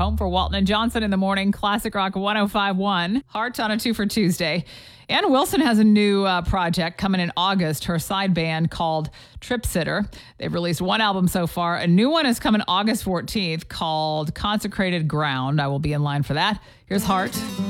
home for Walton and Johnson in the morning. Classic Rock 105.1. Heart on a 2 for Tuesday. Ann Wilson has a new project coming in August, her side band called Trip Sitter. They've released one album so far. A new one is coming August 14th called Consecrated Ground. I will be in line for that. Here's Heart.